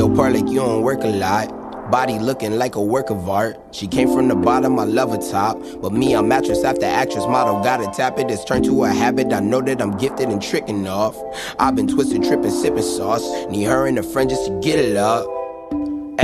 your part like you don't work a lot. Body looking like a work of art. She came from the bottom, I love her top. But me, I'm actress after actress, motto, gotta tap it. It's turned to a habit, I know that I'm gifted and tricking off. I've been twisted, tripping, sipping sauce. Need her and a friend just to get it up.